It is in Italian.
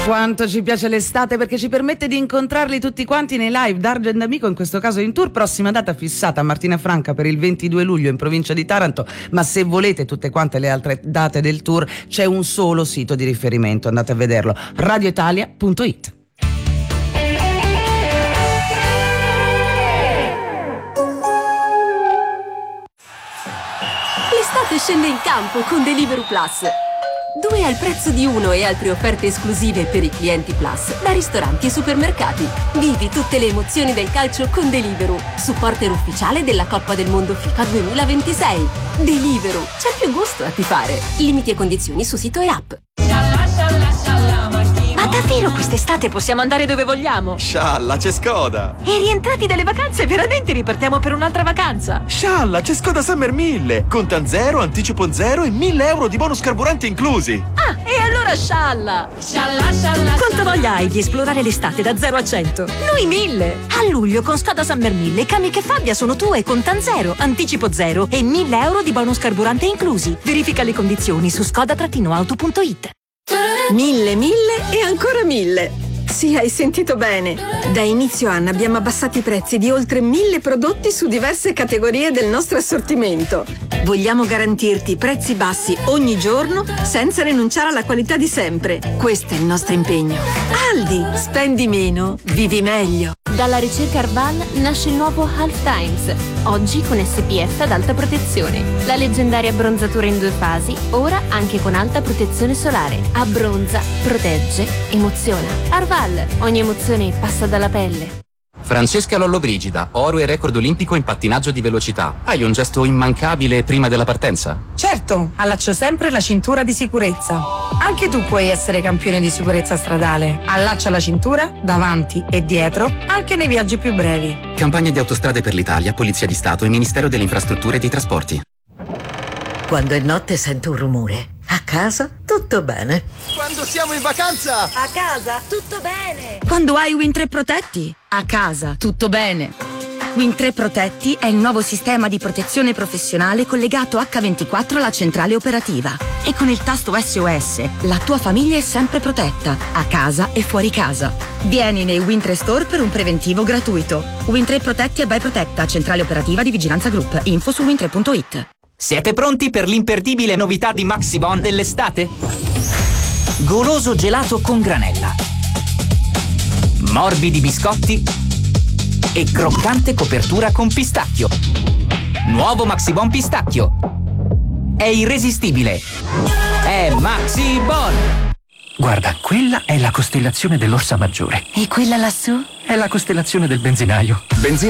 Quanto ci piace l'estate, perché ci permette di incontrarli tutti quanti nei live. D'Argent Amico, in questo caso in tour, prossima data fissata a Martina Franca per il 22 luglio in provincia di Taranto, ma se volete tutte quante le altre date del tour c'è un solo sito di riferimento, andate a vederlo, radioitalia.it. L'estate scende in campo con Deliveroo Plus. 2 al prezzo di 1 e altre offerte esclusive per i clienti Plus da ristoranti e supermercati. Vivi tutte le emozioni del calcio con Deliveroo, supporter ufficiale della Coppa del Mondo FIFA 2026. Deliveroo, c'è più gusto a tifare. Limiti e condizioni su sito e app. Ma davvero quest'estate possiamo andare dove vogliamo? Scialla, c'è Skoda! E rientrati dalle vacanze veramente ripartiamo per un'altra vacanza? Scialla, c'è Skoda Summer 1000! Contan 0, anticipo 0 e 1.000 euro di bonus carburante inclusi! Ah, e allora scialla! Quanta voglia hai di esplorare l'estate da 0 a 100? Noi 1000! A luglio con Skoda Summer 1000 Kamiq e Fabia sono tue, contan 0, anticipo 0 e 1.000 euro di bonus carburante inclusi. Verifica le condizioni su skoda-auto.it. 1000 e ancora 1000. Sì, hai sentito bene. Da inizio anno abbiamo abbassato i prezzi di oltre 1000 prodotti su diverse categorie del nostro assortimento. Vogliamo garantirti prezzi bassi ogni giorno senza rinunciare alla qualità di sempre. Questo è il nostro impegno. Aldi, spendi meno, vivi meglio. Dalla ricerca Arval nasce il nuovo Half Times, oggi con SPF ad alta protezione. La leggendaria abbronzatura in 2 fasi, ora anche con alta protezione solare. Abbronza, protegge, emoziona. Arval, ogni emozione passa dalla pelle. Francesca Lollobrigida, oro e record olimpico in pattinaggio di velocità. Hai un gesto immancabile prima della partenza? Certo, allaccio sempre la cintura di sicurezza. Anche tu puoi essere campione di sicurezza stradale. Allaccia la cintura davanti e dietro, anche nei viaggi più brevi. Campagna di Autostrade per l'Italia, Polizia di Stato e Ministero delle Infrastrutture e dei Trasporti. Quando è notte sento un rumore. A casa tutto bene. Quando siamo in vacanza! A casa tutto bene. Quando hai Win3 Protetti? A casa tutto bene. Win3 Protetti è il nuovo sistema di protezione professionale collegato H24 alla centrale operativa. E con il tasto SOS, la tua famiglia è sempre protetta, a casa e fuori casa. Vieni nei Win3 Store per un preventivo gratuito. Win3 Protetti e by Protetta, centrale operativa di Vigilanza Group. Info su win3.it. Siete pronti per l'imperdibile novità di Maxibon dell'estate? Goloso gelato con granella, morbidi biscotti e croccante copertura con pistacchio. Nuovo Maxibon pistacchio. È irresistibile. È Maxibon. Guarda, quella è la costellazione dell'Orsa Maggiore. E quella lassù? È la costellazione del benzinaio.